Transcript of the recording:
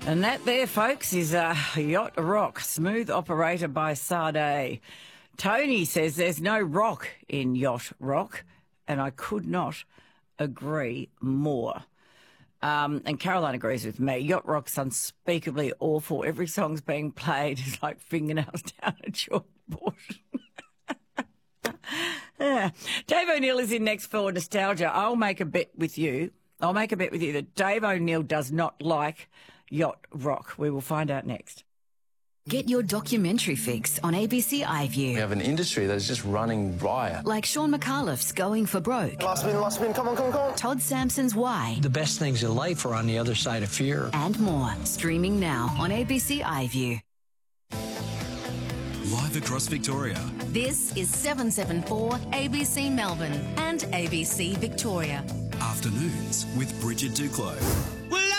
And that there, folks, is Yacht Rock, Smooth Operator by Sade. Tony says there's no rock in Yacht Rock, and I could not agree more. And Caroline agrees with me. Yacht Rock's unspeakably awful. Every song's being played is like fingernails down a chalkboard. Yeah. Dave O'Neill is in next for Nostalgia. I'll make a bet with you that Dave O'Neill does not like Yacht Rock. We will find out next. Get your documentary fix on ABC iView. We have an industry that is just running riot. Like Sean McAuliffe's Going for Broke. Last spin, come on. Todd Sampson's Why. The best things in life are on the other side of fear. And more. Streaming now on ABC iView. Live across Victoria. This is 774 ABC Melbourne and ABC Victoria. Afternoons with Bridget Duclos.